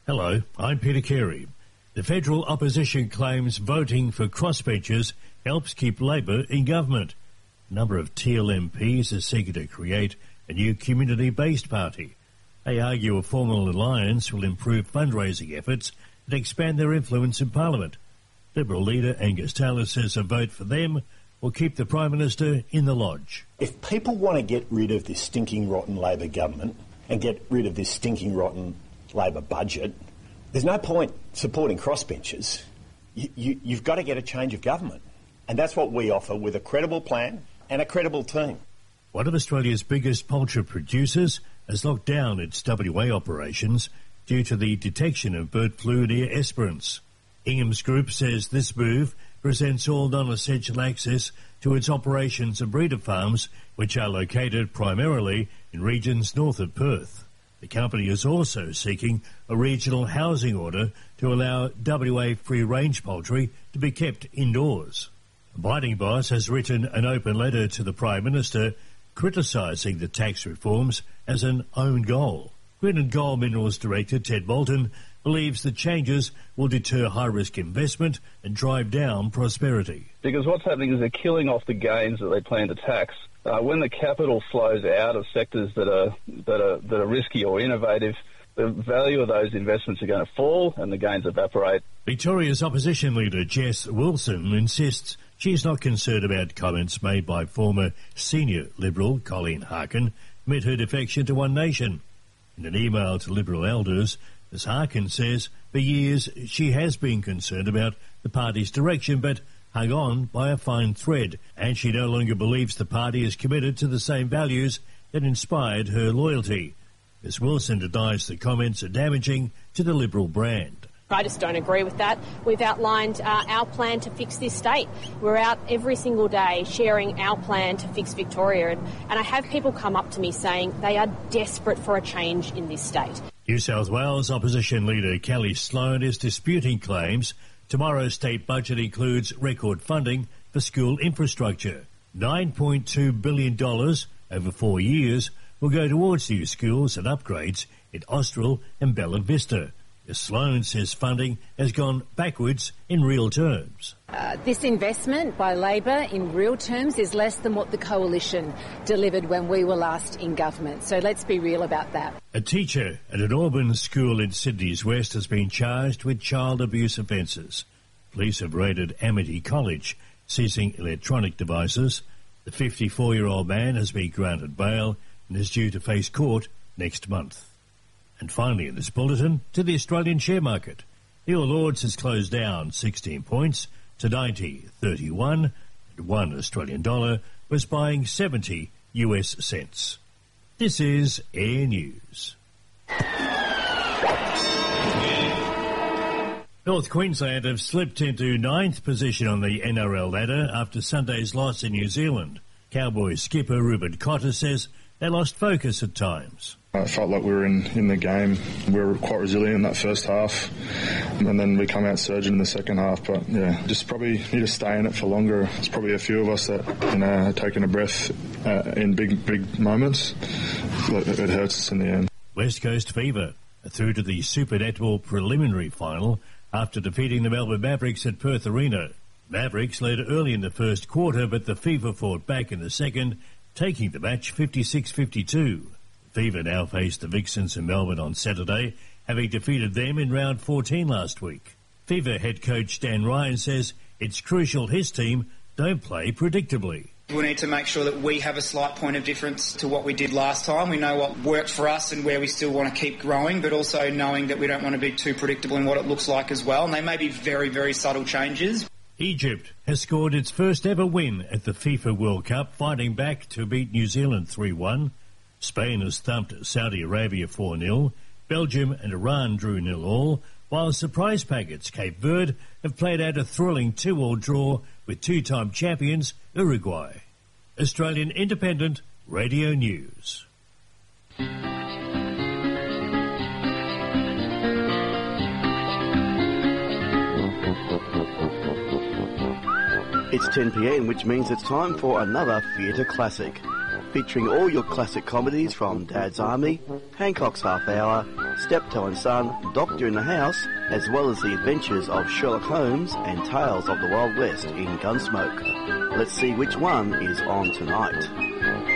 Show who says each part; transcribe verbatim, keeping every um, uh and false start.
Speaker 1: Hello, I'm Peter Carey. The federal opposition claims voting for crossbenchers helps keep Labor in government. A number of T L M Ps are seeking to create a new community-based party. They argue a formal alliance will improve fundraising efforts and expand their influence in Parliament. Liberal leader Angus Taylor says a vote for them will keep the Prime Minister in the lodge.
Speaker 2: If people want to get rid of this stinking rotten Labor government and get rid of this stinking rotten Labor budget, there's no point supporting crossbenchers. You, you, you've got to get a change of government. And that's what we offer with a credible plan and a credible team.
Speaker 1: One of Australia's biggest poultry producers has locked down its W A operations due to the detection of bird flu near Esperance. Ingham's Group says this move presents all non-essential access to its operations and breeder farms, which are located primarily in regions north of Perth. The company is also seeking a regional housing order to allow W A free-range poultry to be kept indoors. Biting Boss has written an open letter to the Prime Minister criticising the tax reforms as an own goal. Grid and Gold Minerals Director Ted Bolton believes the changes will deter high-risk investment and drive down prosperity.
Speaker 3: Because what's happening is they're killing off the gains that they plan to tax. Uh, when the capital flows out of sectors that are that are that are risky or innovative, the value of those investments are going to fall and the gains evaporate.
Speaker 1: Victoria's opposition leader Jess Wilson insists she's not concerned about comments made by former senior Liberal Colleen Harkin amid her defection to One Nation. In an email to Liberal elders, Miz Harkin says for years she has been concerned about the party's direction but hung on by a fine thread, and she no longer believes the party is committed to the same values that inspired her loyalty. Miz Wilson denies the comments are damaging to the Liberal brand.
Speaker 4: I just don't agree with that. We've outlined uh, our plan to fix this state. We're out every single day sharing our plan to fix Victoria, and, and I have people come up to me saying they are desperate for a change in this state.
Speaker 1: New South Wales opposition leader Kelly Sloan is disputing claims tomorrow's state budget includes record funding for school infrastructure. nine point two billion dollars over four years will go towards new schools and upgrades in Austral and Bella Vista. Sloan says funding has gone backwards in real terms.
Speaker 5: Uh, this investment by Labor in real terms is less than what the Coalition delivered when we were last in government. So let's be real about that.
Speaker 1: A teacher at an Auburn school in Sydney's West has been charged with child abuse offences. Police have raided Amity College, seizing electronic devices. The fifty-four-year-old man has been granted bail and is due to face court next month. And finally in this bulletin, to the Australian share market. The All Ords has closed down sixteen points to ninety thirty-one, and one Australian dollar was buying seventy U S cents. This is Air News. North Queensland have slipped into ninth position on the N R L ladder after Sunday's loss in New Zealand. Cowboys skipper Ruben Cotter says they lost focus at times.
Speaker 6: I felt like we were in, in the game. We were quite resilient in that first half, and then we come out surging in the second half. But yeah, just probably need to stay in it for longer. There's probably a few of us that, you know, are taking a breath uh, in big, big moments. It, it hurts us in the end.
Speaker 1: West Coast Fever are through to the Super Netball preliminary final after defeating the Melbourne Mavericks at Perth Arena. Mavericks led early in the first quarter, but the Fever fought back in the second, taking the match fifty-six fifty-two. Fever now face the Vixens in Melbourne on Saturday, having defeated them in round fourteen last week. Fever head coach Dan Ryan says it's crucial his team don't play predictably.
Speaker 7: We need to make sure that we have a slight point of difference to what we did last time. We know what worked for us and where we still want to keep growing, but also knowing that we don't want to be too predictable in what it looks like as well. And they may be very, very subtle changes.
Speaker 1: Egypt has scored its first ever win at the FIFA World Cup, fighting back to beat New Zealand three one. Spain has thumped Saudi Arabia four nil. Belgium and Iran drew nil all, while surprise packets Cape Verde have played out a thrilling two all draw with two-time champions Uruguay. Australian Independent Radio News.
Speaker 8: It's ten p m, which means it's time for another Theatre Classic. featuring all your classic comedies from Dad's Army, Hancock's Half Hour, Steptoe and Son, Doctor in the House, as well as the adventures of Sherlock Holmes and Tales of the Wild West in Gunsmoke. Let's see which one is on tonight.